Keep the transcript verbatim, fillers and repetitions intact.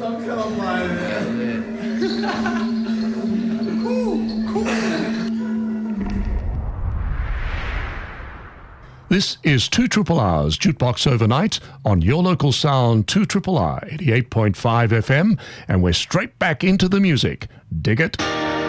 Some kind of line. Cool, cool. This is two Triple R's Jukebox Overnight on your local sound two Triple R, eighty-eight point five F M, and we're straight back into the music. Dig it?